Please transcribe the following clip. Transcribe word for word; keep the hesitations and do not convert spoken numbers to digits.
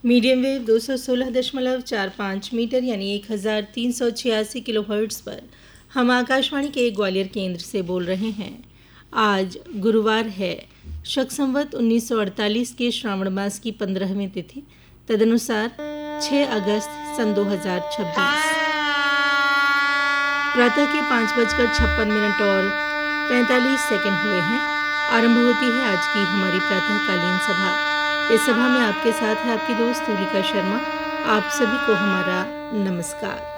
Medium wave दो सौ सोलह दशमलव चार पाँच मीटर यानी एक हज़ार तीन सौ छियासी किलो हर्ट्ज़ पर हम आकाशवाणी के ग्वालियर केंद्र से बोल रहे हैं। आज गुरुवार है, शक संवत उन्नीस सौ अड़तालीस के श्रावण मास की पंद्रहवीं तिथि, तदनुसार छह अगस्त सन दो हज़ार छब्बीस। प्रातः के पाँच बजकर छप्पन मिनट और पैंतालीस सेकंड हुए हैं। आरंभ होती है आज की हमारी प्रातःकालीन सभा। इस सभा में आपके साथ है आपकी दोस्त तुलिका शर्मा। आप सभी को हमारा नमस्कार।